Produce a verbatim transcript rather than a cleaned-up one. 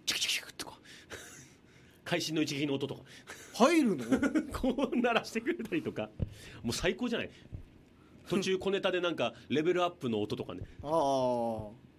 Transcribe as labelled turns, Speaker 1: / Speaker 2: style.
Speaker 1: チクチクチクとか会心の一撃の音とか
Speaker 2: 入るの
Speaker 1: こう鳴らしてくれたりとか、もう最高じゃない。途中小ネタでなんかレベルアップの音とかね、
Speaker 2: ああ